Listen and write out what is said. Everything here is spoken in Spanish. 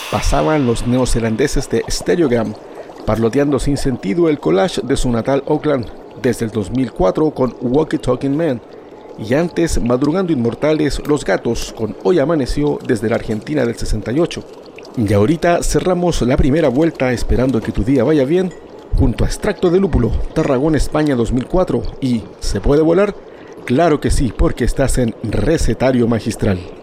pasaban los neozelandeses de Stereogram, parloteando sin sentido el collage de su natal Auckland desde el 2004 con Walkie Talking Man, y antes Madrugando Inmortales Los Gatos con Hoy Amaneció desde la Argentina del 68. Y ahorita cerramos la primera vuelta esperando que tu día vaya bien junto a Extracto de Lúpulo, Tarragona, España 2004 y ¿se puede volar? Claro que sí, porque estás en Recetario Magistral.